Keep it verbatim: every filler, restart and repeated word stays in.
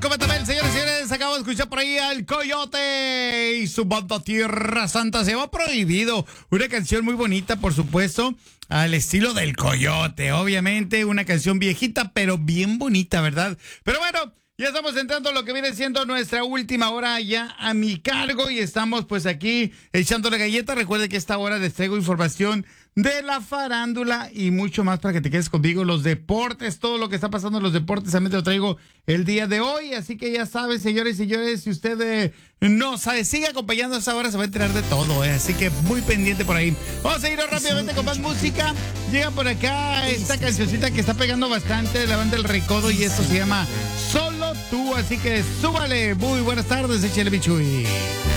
Completamente, señores y señores, acabo de escuchar por ahí al Coyote y su banda Tierra Santa. Se llama Prohibido, una canción muy bonita, por supuesto, al estilo del Coyote. Obviamente, una canción viejita, pero bien bonita, ¿verdad? Pero bueno, ya estamos entrando a lo que viene siendo nuestra última hora ya a mi cargo y estamos pues aquí echándole galleta. Recuerden que esta hora les traigo información de la farándula y mucho más para que te quedes conmigo. Los deportes, todo lo que está pasando en los deportes, también te lo traigo el día de hoy. Así que ya saben, señores y señores, si usted eh, no sabe, sigue acompañando a esa hora, se va a enterar de todo. Eh. Así que muy pendiente por ahí. Vamos a ir rápidamente con más música. Llega por acá esta cancioncita que está pegando bastante de la banda El Recodo y esto se llama Solo Tú. Así que súbale. Muy buenas tardes, échale bichuy.